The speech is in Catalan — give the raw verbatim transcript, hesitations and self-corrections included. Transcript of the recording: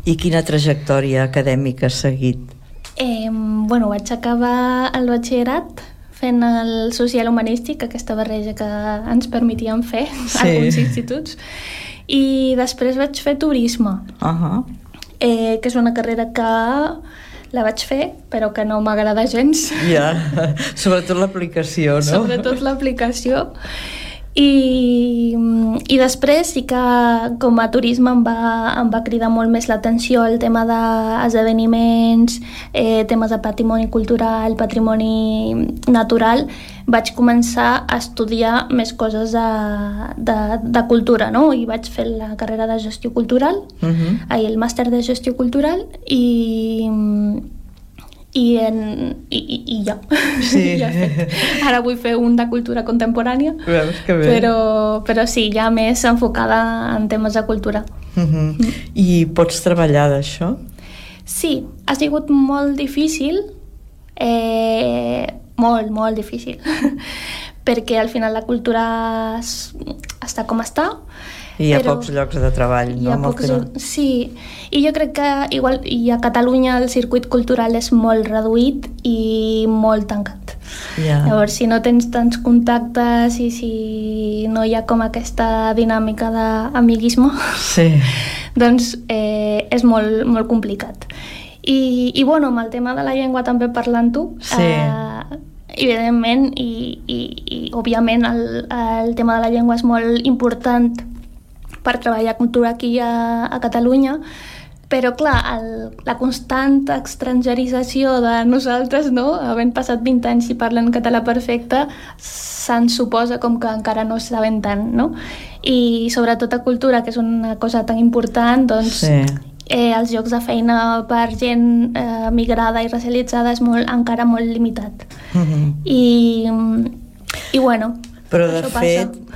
I quina trajectòria acadèmica has seguit? Eh, bueno, vaig acabar el batxillerat fent el social humanístic, aquesta barreja que ens permetien fer sí. alguns instituts, i després vaig fer turisme, uh-huh. eh, que és una carrera que la vaig fer, però que no m'agrada gens. Ja, sobretot l'aplicació, no? Sobretot l'aplicació. I, i després sí que com a turisme em va, em va cridar molt més l'atenció el tema d'esdeveniments, eh, temes de patrimoni cultural, patrimoni natural. Vaig començar a estudiar més coses de, de, de cultura, no? I vaig fer la carrera de gestió cultural, uh-huh. ai, el màster de gestió cultural, i... I, en, i, i, i ja. Sí. ja ara vull fer un de cultura contemporània. Veus que bé. Però, però sí, ja més enfocada en temes de cultura. Uh-huh. Mm. I pots treballar d'això? Sí, ha sigut molt difícil, eh, molt, molt difícil, perquè al final la cultura està com està. I hi ha però pocs llocs de treball, no? Pocs, sí, i jo crec que igual i a Catalunya el circuit cultural és molt reduït i molt tancat. Yeah. Llavors, si no tens tants contactes i si no hi ha com aquesta dinàmica d'amiguisme, sí. doncs eh, és molt, molt complicat. I, I bueno, amb el tema de la llengua també parlant-ho, sí. eh, evidentment i, i, i òbviament el, el tema de la llengua és molt important per treballar cultura aquí a, a Catalunya, però clar, el, la constant extrangerització de nosaltres, no? Havent passat vint anys i parlant català perfecte, se'ns suposa com que encara no saben tant, no? I sobretot a cultura, que és una cosa tan important, doncs sí. eh, els llocs de feina per gent eh, migrada i racialitzada és molt, encara molt limitat. Mm-hmm. I, i bueno, però de això fet, passa.